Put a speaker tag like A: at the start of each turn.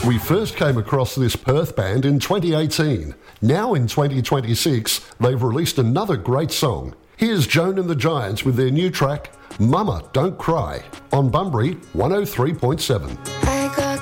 A: We first came across this Perth band in 2018. Now in 2026, they've released another great song. Here's Joan and the Giants with their new track, Mama Don't Cry, on Bunbury 103.7.